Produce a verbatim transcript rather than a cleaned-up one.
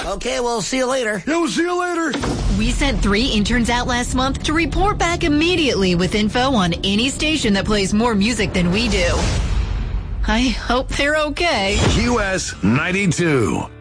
Okay, we'll see you later. Yeah, we'll see you later. We sent three interns out last month to report back immediately with info on any station that plays more music than we do. I hope they're okay. Q S ninety-two.